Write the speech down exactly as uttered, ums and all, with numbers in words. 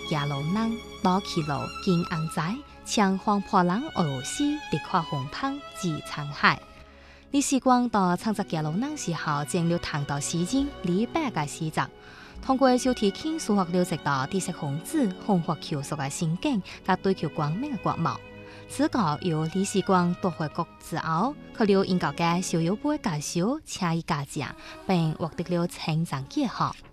野路人，老起路见红仔，抢黄坡人俄罗斯地跨红汤及沧海。李世光到长泽野路人时候，正了谈到诗人李白嘅诗集，通過小提琴數學了解到知識孔子紅火求索嘅心境，及追求光明嘅國貌。此稿由李世光奪回國之後，佢了研究嘅小友杯介紹，請伊嘉獎，並獲得了稱讚結合。